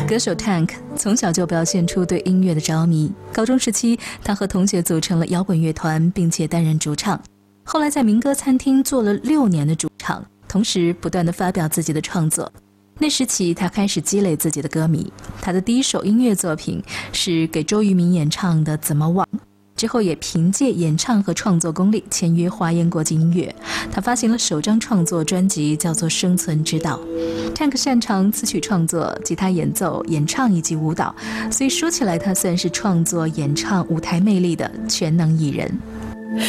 歌手 Tank 从小就表现出对音乐的着迷，高中时期他和同学组成了摇滚乐团，并且担任主唱。后来在民歌餐厅做了6年的主唱，同时不断地发表自己的创作。那时起他开始积累自己的歌迷，他的第一首音乐作品是给周渝民演唱的《怎么忘》，之后也凭借演唱和创作功力签约华研国际音乐。他发行了首张创作专辑，叫做《生存之道》。Tank 擅长词曲创作、吉他演奏、演唱以及舞蹈，所以说起来他算是创作、演唱、舞台魅力的全能艺人。